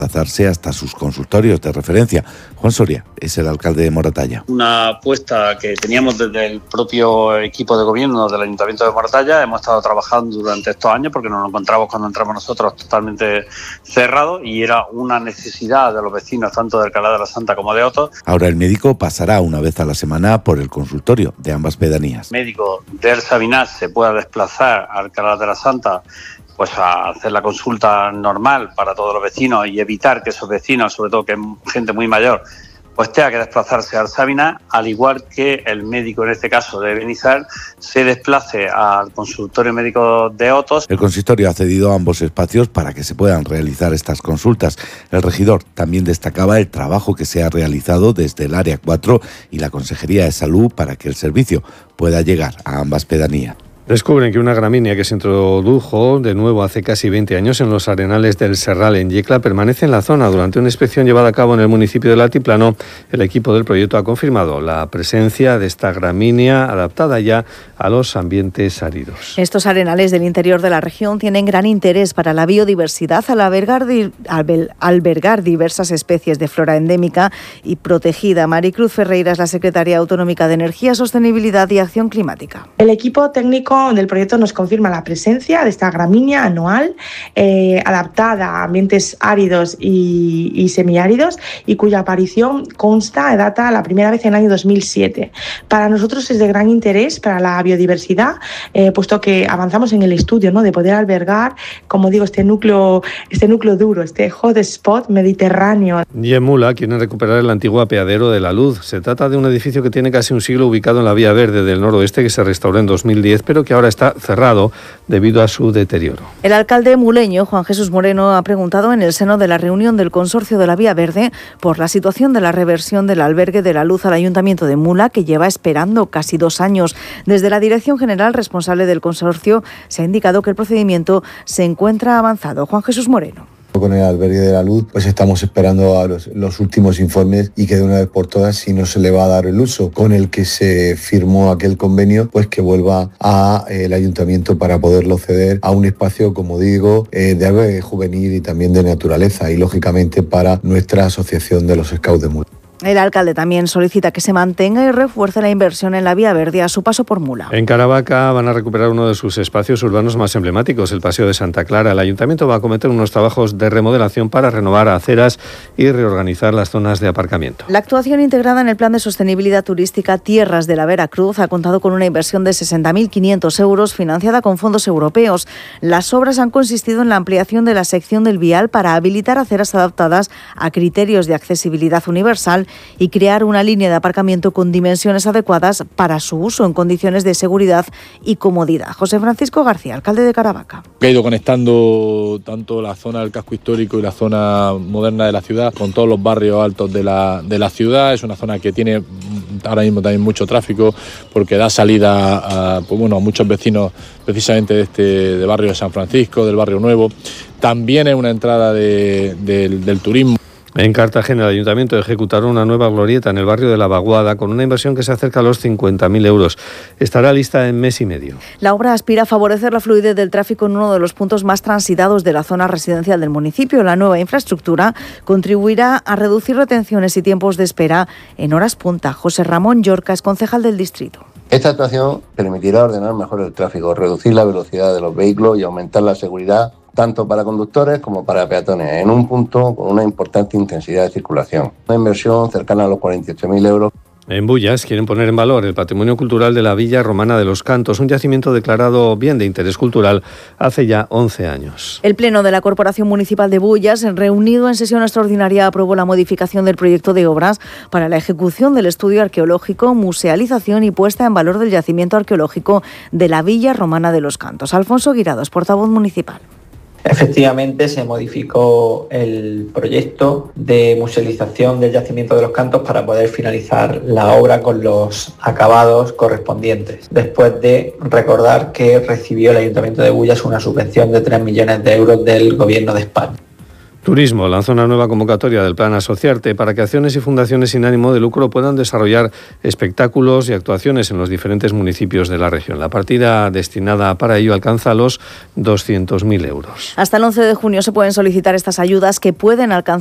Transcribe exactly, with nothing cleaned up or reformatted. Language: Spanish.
desplazarse hasta sus consultorios de referencia. Juan Soria es el alcalde de Moratalla. Una apuesta que teníamos desde el propio equipo de gobierno del Ayuntamiento de Moratalla. Hemos estado trabajando durante estos años porque nos encontramos cuando entramos nosotros totalmente cerrados y era una necesidad de los vecinos tanto de Alcalá de la Santa como de Otos. Ahora el médico pasará una vez a la semana por el consultorio de ambas pedanías. El médico del Sabinás se pueda desplazar a Alcalá de la Santa pues a hacer la consulta normal para todos los vecinos y evitar que esos vecinos, sobre todo que es gente muy mayor, pues tenga que desplazarse al Sabinás, al igual que el médico, en este caso de Benizar, se desplace al consultorio médico de Otos. El consistorio ha cedido ambos espacios para que se puedan realizar estas consultas. El regidor también destacaba el trabajo que se ha realizado desde el Área cuatro y la Consejería de Salud para que el servicio pueda llegar a ambas pedanías. Descubren que una gramínea que se introdujo de nuevo hace casi veinte años en los arenales del Serral en Yecla permanece en la zona. Durante una inspección llevada a cabo en el municipio del Altiplano, el equipo del proyecto ha confirmado la presencia de esta gramínea adaptada ya a los ambientes áridos. Estos arenales del interior de la región tienen gran interés para la biodiversidad al albergar, al albergar diversas especies de flora endémica y protegida. Maricruz Ferreira es la secretaria autonómica de Energía, Sostenibilidad y Acción Climática. El equipo técnico del proyecto nos confirma la presencia de esta gramínea anual eh, adaptada a ambientes áridos y, y semiáridos y cuya aparición consta, data la primera vez en el año dos mil siete. Para nosotros es de gran interés para la biodiversidad, eh, puesto que avanzamos en el estudio, ¿no?, de poder albergar, como digo, este núcleo, este núcleo duro, este hotspot mediterráneo. Y en Mula quieren recuperar el antiguo apeadero de la Luz. Se trata de un edificio que tiene casi un siglo ubicado en la Vía Verde del Noroeste, que se restauró en dos mil diez, pero que ahora está cerrado debido a su deterioro. El alcalde muleño, Juan Jesús Moreno, ha preguntado en el seno de la reunión del Consorcio de la Vía Verde por la situación de la reversión del albergue de la Luz al Ayuntamiento de Mula, que lleva esperando casi dos años. Desde la Dirección General responsable del consorcio se ha indicado que el procedimiento se encuentra avanzado. Juan Jesús Moreno. Con el albergue de la Luz, pues estamos esperando a los, los últimos informes y que de una vez por todas, si no se le va a dar el uso con el que se firmó aquel convenio, pues que vuelva a eh, el ayuntamiento para poderlo ceder a un espacio, como digo, eh, de ave juvenil y también de naturaleza y lógicamente para nuestra asociación de los Scouts de Mula. El alcalde también solicita que se mantenga y refuerce la inversión en la Vía Verde a su paso por Mula. En Caravaca van a recuperar uno de sus espacios urbanos más emblemáticos, el Paseo de Santa Clara. El ayuntamiento va a acometer unos trabajos de remodelación para renovar aceras y reorganizar las zonas de aparcamiento. La actuación integrada en el Plan de Sostenibilidad Turística Tierras de la Veracruz ha contado con una inversión de sesenta mil quinientos euros financiada con fondos europeos. Las obras han consistido en la ampliación de la sección del vial para habilitar aceras adaptadas a criterios de accesibilidad universal y crear una línea de aparcamiento con dimensiones adecuadas para su uso en condiciones de seguridad y comodidad. José Francisco García, alcalde de Caravaca. Ha ido conectando tanto la zona del casco histórico y la zona moderna de la ciudad con todos los barrios altos de la, de la ciudad. Es una zona que tiene ahora mismo también mucho tráfico porque da salida a, pues bueno, a muchos vecinos precisamente de este de barrio de San Francisco, del barrio Nuevo. También es una entrada de, de, del turismo. En Cartagena, el Ayuntamiento ejecutará una nueva glorieta en el barrio de La Vaguada con una inversión que se acerca a los cincuenta mil euros. Estará lista en mes y medio. La obra aspira a favorecer la fluidez del tráfico en uno de los puntos más transitados de la zona residencial del municipio. La nueva infraestructura contribuirá a reducir retenciones y tiempos de espera en horas punta. José Ramón Llorca es concejal del distrito. Esta actuación permitirá ordenar mejor el tráfico, reducir la velocidad de los vehículos y aumentar la seguridad tanto para conductores como para peatones, en un punto con una importante intensidad de circulación. Una inversión cercana a los cuarenta y ocho mil euros. En Bullas quieren poner en valor el patrimonio cultural de la Villa Romana de los Cantos, un yacimiento declarado bien de interés cultural hace ya once años. El Pleno de la Corporación Municipal de Bullas, reunido en sesión extraordinaria, aprobó la modificación del proyecto de obras para la ejecución del estudio arqueológico, musealización y puesta en valor del yacimiento arqueológico de la Villa Romana de los Cantos. Alfonso Guirados, portavoz municipal. Efectivamente, se modificó el proyecto de musealización del yacimiento de los Cantos para poder finalizar la obra con los acabados correspondientes, después de recordar que recibió el Ayuntamiento de Bullas una subvención de tres millones de euros del Gobierno de España. Turismo lanza una nueva convocatoria del Plan Asociarte para que acciones y fundaciones sin ánimo de lucro puedan desarrollar espectáculos y actuaciones en los diferentes municipios de la región. La partida destinada para ello alcanza los doscientos mil euros. Hasta el once de junio se pueden solicitar estas ayudas que pueden alcanzar